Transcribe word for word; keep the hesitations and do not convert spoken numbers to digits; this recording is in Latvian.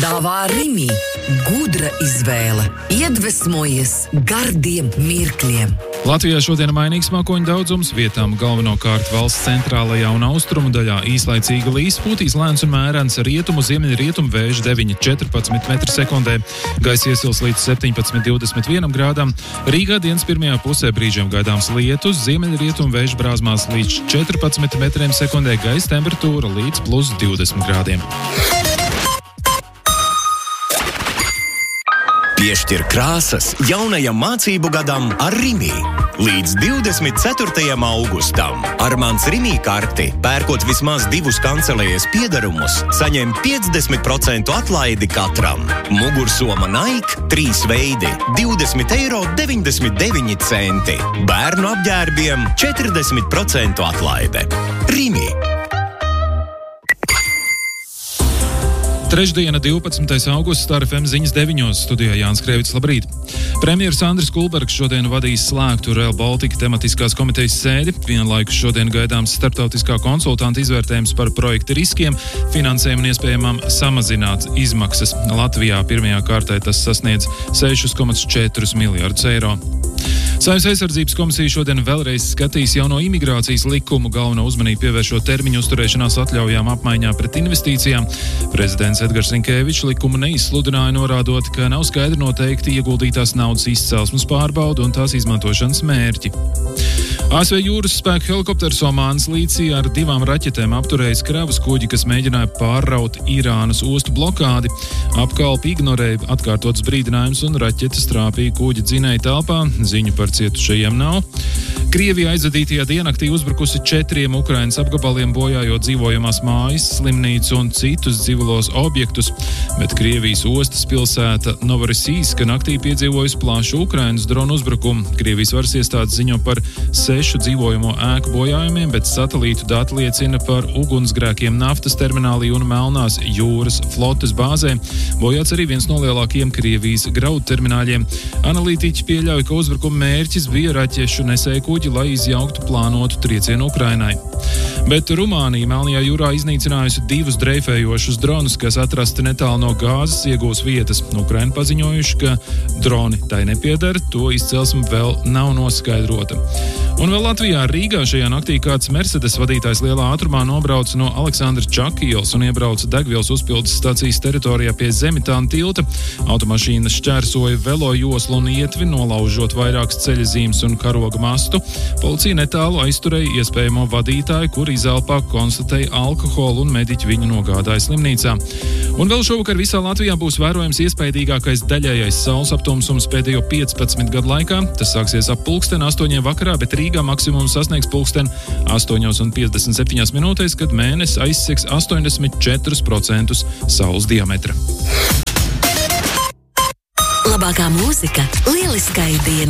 Dāvā Rimi gudra izvēle, iedvesmojies gardiem mirkļiem. Latvijā šodien mainīgs mākoņu daudzums, vietām galvenokārt valsts centrālajā un austrumu daļā īslaicīga līs, pūtīs lēns un mērens rietumu, ziemeļrietumu vējš deviņi līdz četrpadsmit metri sekundē, gaisa iesils līdz septiņpadsmit līdz divdesmit vienam grādam. Rīgā dienas pirmajā pusē brīžiem gaidāms lietus, ziemeļrietumu vējš brāzmās līdz četrpadsmit metriem sekundē, gaisa temperatūra līdz plus divdesmit grādiem. Piešķir krāsas jaunajam mācību gadam ar Rimi. Līdz divdesmit ceturtajam augustam ar mans Rimi karti, pērkot vismaz divus kancelējas piedarumus, saņem piecdesmit procentu atlaidi katram. Mugursoma Nike trīs veidi - divdesmit eiro deviņdesmit deviņi centi. Bērnu apģērbiem četrdesmit procentu atlaide. Rimi. Trešdiena, divpadsmitais augusts, Star F M ziņas deviņos, studijā Jānis Krēvits, labrīt. Premjeras Andris Kulbergs šodien vadīs slēgtu Rail Baltica tematiskās komitejas sēdi. Vienlaikus šodien gaidāms starptautiskā konsultanta izvērtējums par projekta riskiem, finansējumu un iespējamām samazināt izmaksas. Latvijā pirmajā kārtē tas sasniedz seši komats četri miljardus eiro. Saimnes aizsardzības komisija šodien vēlreiz skatīs jauno imigrācijas likumu, galveno uzmanību pievēršot termiņu uzturēšanās atļaujām apmaiņā pret investīcijām. Prezidents Edgars Rinkēvičs likumu neizsludināja, norādot, ka nav skaidri noteikti ieguldītās naudas izcelsmes pārbaude un tās izmantošanas mērķi. A S V jūras spēku helikopters Omānas līcī ar divām raķetēm apturējis kravas kuģi, kas mēģināja pārraut Irānas ostu blokādi. Apkalpi ignorēja atkārtotas brīdinājumus un raķetes trāpīja kuģa dzinēja telpā. Ziņu par cietušajiem nav. Krievija aizvadītajā diennaktī uzbrukusi četriem Ukrainas apgabaliem, bojājot dzīvojamās mājas, slimnīcu un citus civilos objektus, bet Krievijas ostas pilsēta Novorosijska naktī piedzīvojusi plašu Ukrainas dronu uzbrukumu. Krievijas varas iestādes ziņo par sešu dzīvojamo ēku bojājumiem, bet satelītu dati liecina par ugunsgrēkiem naftas terminālī un Melnās jūras flotes bāzē. Bojāts arī viens no lielākajiem Krievijas graudu termināļiem. Analītiķi pieļauj, ka uzbrukuma mērķis bija raķešu nesēju kuģi, lai izjauktu plānotu triecienu Ukrainai. Bet Rumānija Melnajā jūrā iznīcinājusi divus dreifējošus dronus, kas atrasti netālu no gāzes iegūs vietas. Ukraina paziņojuši, ka droni tai nepieder, to izcelsme vēl nav noskaidrota. Un vēl Latvijā Rīgā šajā naktī kāds Mercedes vadītājs lielā ātrumā nobrauca no Aleksandra Čaka ielas un iebrauca degvielas uzpildes stacijas teritorijā pie Zemitāna tilta. Automašīna šķērsoja velo joslu un ietvi, nolaužot vairākas ceļa zīmes un karoga mastu. Policija netālu aizturēja iespējamo vadītāju, kur izelpā konstatēja alkoholu un mediķi viņu nogādāja slimnīcā. Un vēl šovakar visā Latvijā būs vērojams iespaidīgākais daļējais saules aptumsums pēdējo piecpadsmit gadu laikā. Tas sāksies ap pulksten astoņiem vakarā, bet Rīgā maksimums sasniegs pulksten astoņos un piecdesmit septiņās minūtēs, kad mēnesis aizsegs astoņdesmit četri procenti saules diametra. Labākā mūzika lieliskai dienai.